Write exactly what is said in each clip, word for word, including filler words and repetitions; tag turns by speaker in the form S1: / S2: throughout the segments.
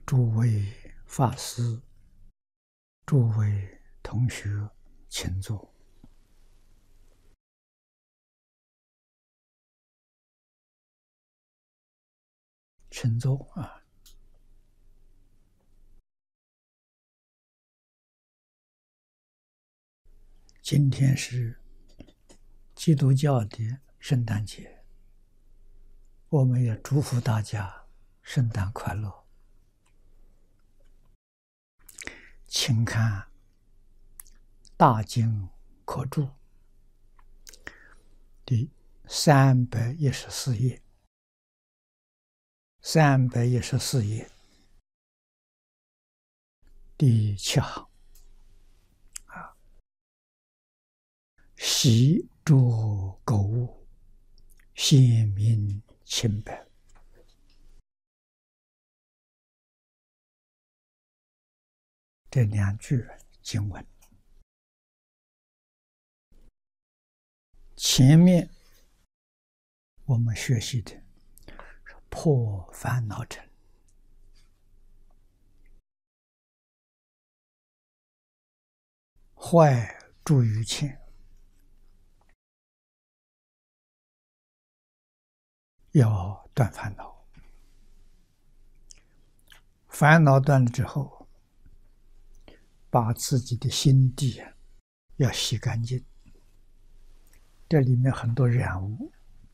S1: 诸位法师、诸位同学，请坐。请坐啊！今天是基督教的圣诞节，我们也祝福大家圣诞快乐。请看《大经科注》第三百一十四页，三百一十四页第七行啊，习诸购物，先民清白。这两句经文，前面我们学习的是破烦恼尘，坏诸于前，要断烦恼。烦恼断了之后，把自己的心地要洗干净。这里面很多染污，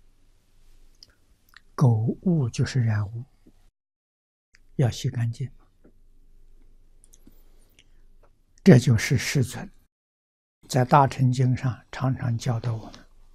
S1: 购物就是染污，要洗干净。这就是世尊在大乘经上常常教导我们：